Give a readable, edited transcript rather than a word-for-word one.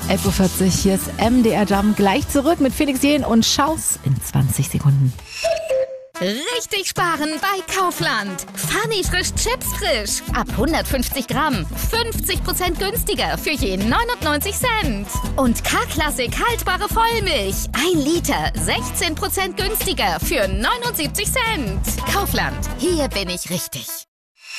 11:40 Uhr, hier ist MDR Jump. Gleich zurück mit Felix Jähn und Schaus in 20 Sekunden. Richtig sparen bei Kaufland. Funny frisch Chips frisch. Ab 150 Gramm. 50% günstiger für je 99 Cent. Und K-Klassik haltbare Vollmilch. 1 Liter. 16% günstiger für 79 Cent. Kaufland. Hier bin ich richtig.